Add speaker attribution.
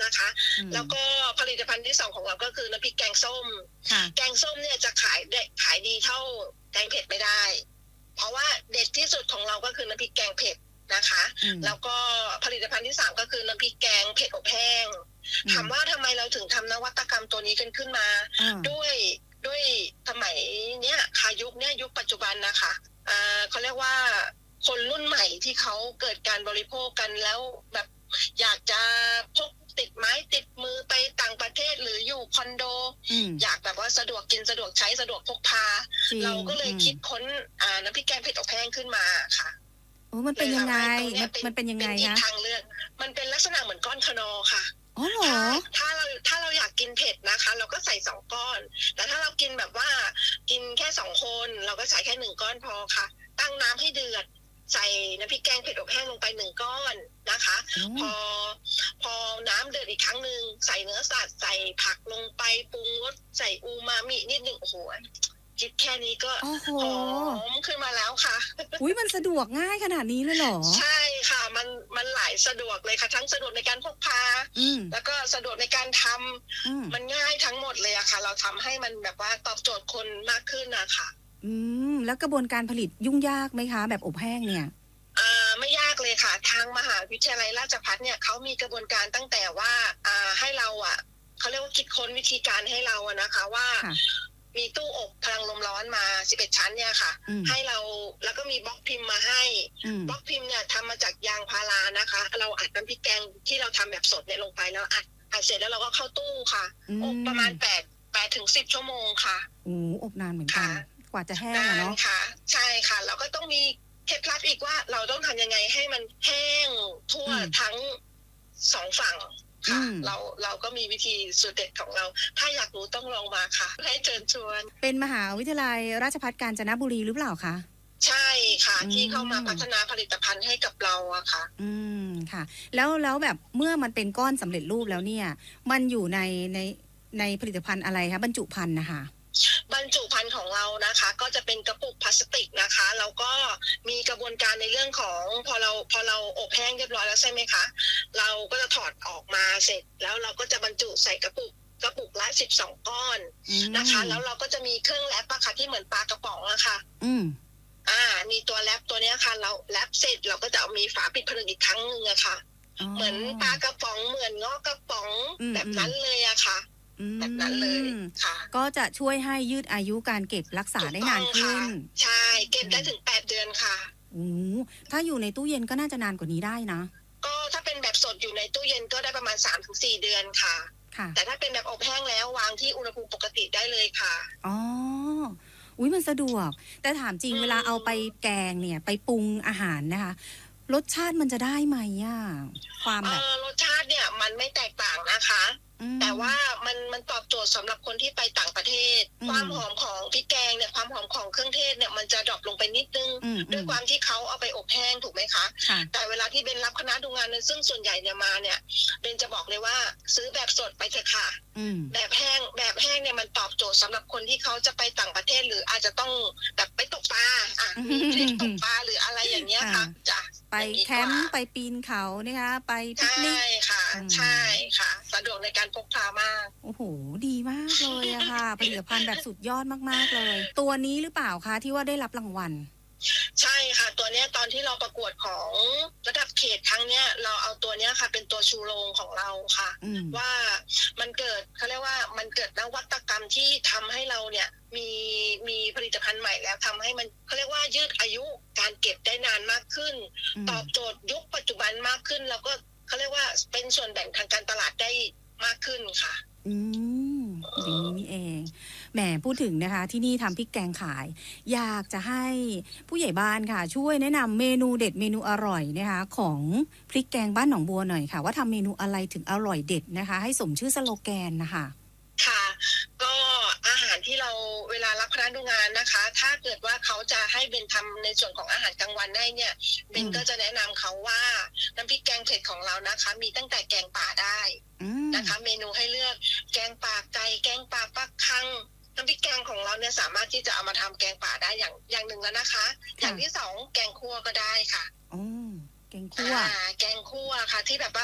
Speaker 1: นะคะแล้วก็ผลิตภัณฑ์ที่2ของเราก็คือน้ำพริกแกงส้มแกงส้มเนี่ยจะขายดีเท่าแกงเผ็ดไม่ได้เพราะว่าเด็ดที่สุดของเราก็คือน้ำพริกแกงเผ็ดนะคะแล้วก็ผลิตภัณฑ์ที่3ก็คือน้ำพริกแกงเผ็ดอบแห้งถามว่าทำไมเราถึงทำนวัตกรรมตัวนี้ขึ้นมาด้วยสมัยเนี้ยค่ะยุคปัจจุบันนะคะเขาเรียกว่าคนรุ่นใหม่ที่เขาเกิดการบริโภคกันแล้วแบบอยากจะพกติดไม้ติดมือไปต่างประเทศหรืออยู่คอนโดอยากแบบว่าสะดวกกินสะดวกใช้สะดวกพกพาเราก็เลยคิดค้นน้ำพริกแกงเผ็ดอบแห้งขึ้นมาค่ะ
Speaker 2: มันเป็นยังไงมันเป็นยังไงคะ
Speaker 1: ทางเลือกมันเป็นลักษณะเหมือนก้อนคนอค่ะ
Speaker 2: อ๋อเหรอ
Speaker 1: ถ้าเราอยากกินเผ็ดนะคะเราก็ใส่2ก้อนแต่ถ้าเรากินแบบว่ากินแค่2คนเราก็ใส่แค่1ก้อนพอค่ะตั้งน้ำให้เดือดใส่น้ำพริกแกงเผ็ดอบแห้งลงไป1ก้อนนะคะพอน้ำเดือดอีกครั้งนึงใส่เนื้อสัตว์ใส่ผักลงไปปรุงรสใส่อูมามินิดนึงโอ้โหคิดแค่นี้ก็หอมขึ้นมาแล้วค่ะ
Speaker 2: อุ้ยมันสะดวกง่ายขนาดนี้เลยเหรอ
Speaker 1: ใช่ค่ะมันหลายสะดวกเลยค่ะทั้งสะดวกในการพกพาแล้วก็สะดวกในการทำมันง่ายทั้งหมดเลยอะค่ะเราทำให้มันแบบว่าตอบโจทย์คนมากขึ้นนะคะ
Speaker 2: แล้วกระบวนการผลิตยุ่งยากไหมคะแบบอบแห้งเนี่ย
Speaker 1: ไม่ยากเลยค่ะทางมหาวิทยาลัยราชภัฏเนี่ยเขามีกระบวนการตั้งแต่ว่าให้เราอะเขาเรียกว่าคิดค้นวิธีการให้เราอะนะคะว่ามีตู้อบพลังลมร้อนมา11ชั้นเนี่ยค่ะให้เราแล้วก็มีบล็อกพิมพ์มาให้บล็อกพิมพ์เนี่ยทำมาจากยางพารานะคะเราอัดน้ำพริกแกงที่เราทำแบบสดเนี่ยลงไปแล้วอัดเสร็จแล้วเราก็เข้าตู้ค่ะอบประมาณ8 ถึง 10 ชั่วโมงค่ะ
Speaker 2: อบนานเหมือนกันกว่าจะแห้งเนาะ
Speaker 1: ค่ะใช่ค่ะแล้วก็ต้องมีเคล็ดลับอีกว่าเราต้องทำยังไงให้มันแห้งทั่วทั้ง2ฝั่งค่ะเราก็มีวิธีสูตรเด็ดของเราถ้าอยากรู้ต้องลองมาค่ะให้เชิญชวน
Speaker 2: เป็นมหาวิทยาลัยราชภัฏกาญจนบุรีหรือเปล่าคะ
Speaker 1: ใช่ค่ะที่เข้ามาพัฒนาผลิตภัณฑ์ให้กับเราอะค่ะ
Speaker 2: ค่ะแล้วแบบเมื่อมันเป็นก้อนสำเร็จรูปแล้วเนี่ยมันอยู่ในผลิตภัณฑ์อะไรคะบรรจุภัณฑ์นะคะ
Speaker 1: บรรจุภัณฑ์ของเรานะคะก็จะเป็นกระปุกพลาสติกนะคะแล้วก็มีกระบวนการในเรื่องของพอเราอบแห้งเรียบร้อยแล้วใช่ไหมคะเราก็จะถอดออกมาเสร็จแล้วเราก็จะบรรจุใส่กระปุกละ12ก้อนนะคะแล้วเราก็จะมีเครื่องแรปค่ะที่เหมือนปลากระป๋องอะค่ะมีตัวแรปตัวนี้ค่ะเราแรปเสร็จเราก็จะมีฝาปิดผนึกอีกครั้งนึงอะค่ะเหมือนปลากระป๋องเหมือนงอกกระป๋องแบบนั้นเลยอะค่ะแบบนั้นเลยค่ะ
Speaker 2: ก็จะช่วยให้ยืดอายุการเก็บรักษาได้นานขึ้น
Speaker 1: ใช่เก็บได้ถึง8 เดือนค่ะ
Speaker 2: ถ้าอยู่ในตู้เย็นก็น่าจะนานกว่านี้ได้นะ
Speaker 1: ก็ถ้าเป็นแบบสดอยู่ในตู้เย็นก็ได้ประมาณ 3-4 เดือนค่ะแต่ถ้าเป็นแบบอบแห้งแล้ววางที่อุณหภูมิปกติได้เลยค่ะ
Speaker 2: มันสะดวกแต่ถามจริงเวลาเอาไปแกงเนี่ยไปปรุงอาหารนะคะรสชาติมันจะได้ไหมความแบบ
Speaker 1: รสชาติเนี่ยมันไม่แตกต่างนะคะแต่ว่ามันตอบโจทย์สำหรับคนที่ไปต่างประเทศความหอมของพริกแกงเนี่ยความหอมของเครื่องเทศเนี่ยมันจะดรอปลงไปนิดนึงด้วยความที่เขาเอาไปอบแห้งถูกไหมคะแต่เวลาที่เป็นรับคณะดูงานซึ่งส่วนใหญ่เนี่ยมาเนี่ยเป็นจะบอกเลยว่าซื้อแบบสดไปเถอะค่ะแบบแห้งเนี่ยมันตอบโจทย์สำหรับคนที่เขาจะไปต่างประเทศหรืออาจจะต้องแบบไปตกปลามีทริปตกปลาหรืออะไรอย่างเงี้ยค่ะจ้ะ
Speaker 2: ไปแคมป์ไปปีนเขานะคะไปปิกนิก
Speaker 1: ใช่ค่ะสะดวกในการพกพามาก
Speaker 2: โอ้โหดีมากเลยอะค่ะผลิตภัณฑ์แบบสุดยอดมากๆเลยตัวนี้หรือเปล่าคะที่ว่าได้รับรางวัล
Speaker 1: ใช่ค่ะตัวเนี้ยตอนที่เราประกวดของระดับเขตครั้งเนี้ยเราเอาตัวเนี้ยค่ะเป็นตัวชูโรงของเราค่ะว่ามันเกิดเขาเรียกว่ามันเกิดนวัตกรรมที่ทำให้เราเนี่ยมีผลิตภัณฑ์ใหม่แล้วทำให้มันเขาเรียกว่ายืดอายุการเก็บได้นานมากขึ้นตอบโจทย์ยุคปัจจุบันมากขึ้นแล้วก็เขาเรียกว่าเป็นส่วนแบ่งทางการตลาดได้มากขึ้นค่ะ
Speaker 2: ดีนี่เองแหมพูดถึงนะคะที่นี่ทำพริกแกงขายอยากจะให้ผู้ใหญ่บ้านค่ะช่วยแนะนำเมนูเด็ดเมนูอร่อยนะคะของพริกแกงบ้านหนองบัวหน่อยค่ะว่าทำเมนูอะไรถึงอร่อยเด็ดนะคะให้สมชื่อสโลแกนนะคะ
Speaker 1: ค่ะก็อาหารที่เราเวลารับคณะดูงานนะคะถ้าเกิดว่าเขาจะให้เบนทำในส่วนของอาหารกลางวันได้เนี่ยเบนก็จะแนะนำเขาว่าน้ำพริกแกงเผ็ดของเรานะคะมีตั้งแต่แกงป่าได้นะคะเมนูให้เลือกแกงป่าไก่แกงป่าปักคังน้ำพริกแกงของเราเนี่ยสามารถที่จะเอามาทำแกงป่าได้อย่างหนึ่งแล้วนะคะอย่างที่2แกงคั่วก็ได้ค่ะ
Speaker 2: แกงคั่ว
Speaker 1: ค่ะที่แบบว่า